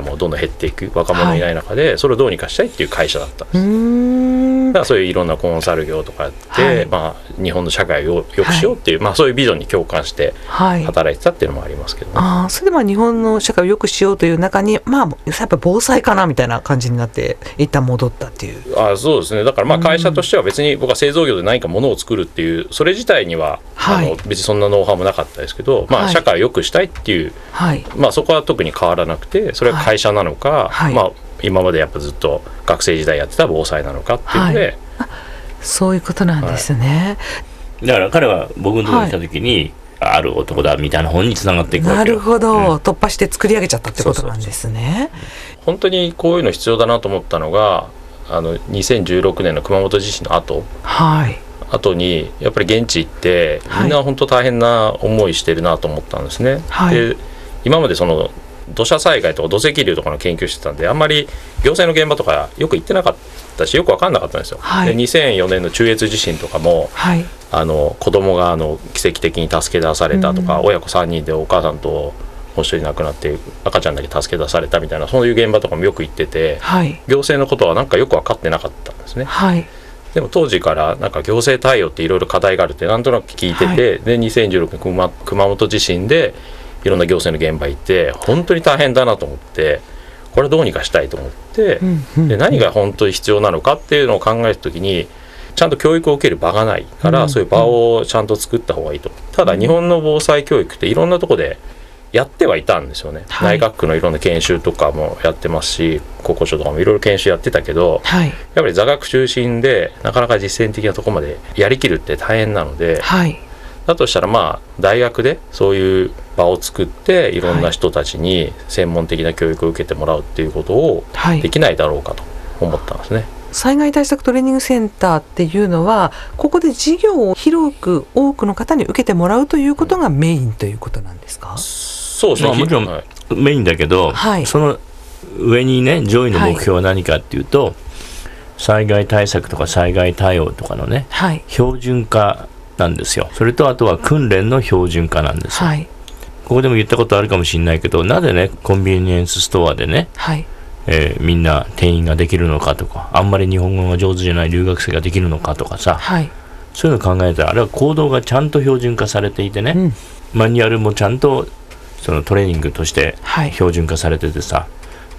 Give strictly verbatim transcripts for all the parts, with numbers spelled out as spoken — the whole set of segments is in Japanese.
もどんどん減っていく、若者いない中でそれをどうにかしたいっていう会社だったんです。 うーん、 だからそういういろんなコンサル業とかやって、 はい、 まあ、日本の社会を良くしようっていう、はい、まあ、そういうビジョンに共感して働いてたっていうのもありますけど、ね、はい、 あ、それでまあ日本の社会を良くしようという中に、まあ、やっぱ防災かなみたいな感じになって一旦戻ったっていう。 あ、そうですね。だからまあ会社としては別に僕は製造業で何か物を作るっていうそれ自体には、はい、あの別にそんなノウハウもなかったですけど、まあ、社会を良くしたいっていう、はい、まあ、そこは特に変わらなくて、それは会社なのか、はい、まあ、今までやっぱずっと学生時代やってた防災なのかっていうので、はい、 そういうことなんですね、 はい、だから彼は僕のところに来た時に、はい、ある男だみたいな本につながっていくわけよ。 なるほど、うん、突破して作り上げちゃったってことなんですね。 そうそうそう、本当にこういうの必要だなと思ったのが、あのにせんじゅうろくねんの熊本地震の後、 はい、 後にやっぱり現地行ってみんな本当大変な思いしてるなと思ったんですね、はい、で今までその土砂災害とか土石流とかの研究してたんで、あんまり行政の現場とかよく行ってなかったしよく分かんなかったんですよ、はい、でにせんよねんの中越地震とかも、はい、あの子供があの奇跡的に助け出されたとか、うん、親子さんにんでお母さんともう一人亡くなって赤ちゃんだけ助け出されたみたいな、そういう現場とかもよく行ってて、はい、行政のことはなんかよく分かってなかったんですね、はい、でも当時からなんか行政対応っていろいろ課題があるってなんとなく聞いてて、はい、でにせんじゅうろくねん 熊, 熊本地震でいろんな行政の現場行って本当に大変だなと思って、これどうにかしたいと思って、うんうん、で何が本当に必要なのかっていうのを考えた時にちゃんと教育を受ける場がないから、うん、そういう場をちゃんと作った方がいいと。ただ日本の防災教育っていろんなとこでやってはいたんですよね、はい、内閣府のいろんな研修とかもやってますし、国交省とかもいろいろ研修やってたけど、はい、やっぱり座学中心でなかなか実践的なところまでやりきるって大変なので、はい、だとしたらまあ大学でそういう場を作っていろんな人たちに専門的な教育を受けてもらうっていうことをできないだろうかと思ったんですね、はい、 災害対策トレーニングセンターっていうのはここで授業を広く多くの方に受けてもらうということがメインということなんですか？ そうですね、まあ、 もちろんメインだけど、はい、その上にね上位の目標は何かっていうと、はい、災害対策とか災害対応とかのね、はい、標準化なんですよ。それとあとは訓練の標準化なんですよ、はい、ここでも言ったことあるかもしれないけど、なぜねコンビニエンスストアでね、はい、えー、みんな店員ができるのかとか、あんまり日本語が上手じゃない留学生ができるのかとかさ、はい、そういうのを考えたらあれは行動がちゃんと標準化されていてね、うん、マニュアルもちゃんとそのトレーニングとして標準化されててさ、はい、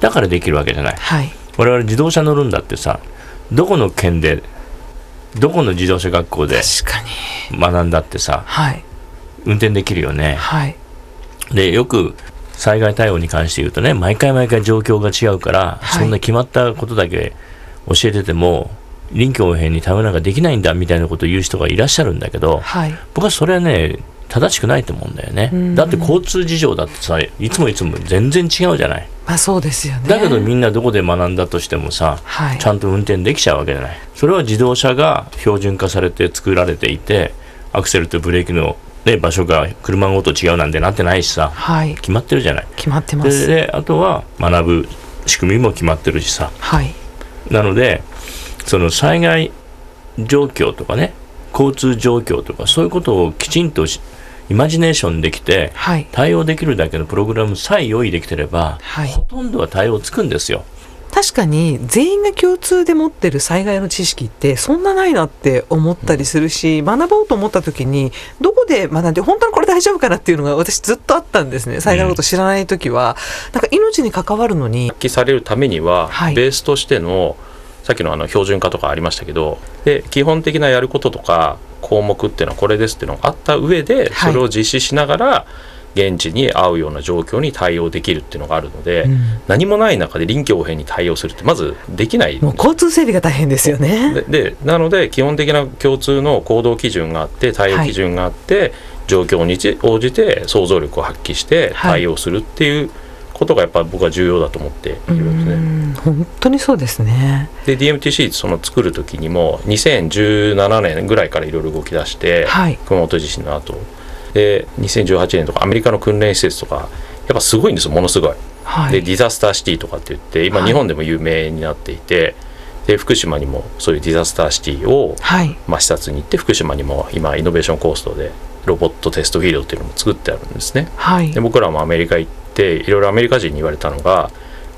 だからできるわけじゃない、はい、我々自動車乗るんだってさ、どこの県でどこの自動車学校で学んだってさ、はい、運転できるよね、はい、でよく災害対応に関して言うとね、毎回毎回状況が違うから、はい、そんな決まったことだけ教えてても臨機応変に対応なんかできないんだみたいなことを言う人がいらっしゃるんだけど、はい、僕はそれはね正しくないと思うんだよね。だって交通事情だってさ、いつもいつも全然違うじゃない。 まあそうですよね。 だけどみんなどこで学んだとしてもさ、はい、ちゃんと運転できちゃうわけじゃない。それは自動車が標準化されて作られていて、アクセルとブレーキの、ね、場所が車ごと違うなんてなってないしさ、はい、決まってるじゃない。 決まってます。 で、であとは学ぶ仕組みも決まってるしさ、はい、なのでその災害状況とかね、交通状況とかそういうことをきちんとイマジネーションできて、はい、対応できるだけのプログラムさえ用意できてれば、はい、ほとんどは対応つくんですよ。 確かに全員が共通で持ってる災害の知識ってそんなないなって思ったりするし、うん、学ぼうと思った時にどこで学んで本当にこれ大丈夫かなっていうのが私ずっとあったんですね。災害のこと知らない時は、うん、なんか命に関わるのに発揮されるためには、はい、ベースとしてのさっきのあの標準化とかありましたけど、で基本的なやることとか項目っていうのはこれですっていうのがあった上で、それを実施しながら現地に合うような状況に対応できるっていうのがあるので、うん、何もない中で臨機応変に対応するってまずできないんです。 もう交通整理が大変ですよね。 で、でなので基本的な共通の行動基準があって対応基準があって、はい、状況に応じて想像力を発揮して対応するっていうことがやっぱり僕は重要だと思っているんですね。 うん本当にそうですね。 で ディーエムティーシー その作る時にもにせんじゅうななねんぐらいからいろいろ動き出して、はい、熊本地震の後でにせんじゅうはちねんとかアメリカの訓練施設とかやっぱすごいんですよ、ものすごい、はい、でディザスターシティとかって言って今日本でも有名になっていて、はい、で福島にもそういうディザスターシティを、はいまあ、視察に行って、福島にも今イノベーションコーストでロボットテストフィールドっていうのも作ってあるんですね、はい、で僕らもアメリカ行っていろいろアメリカ人に言われたのが、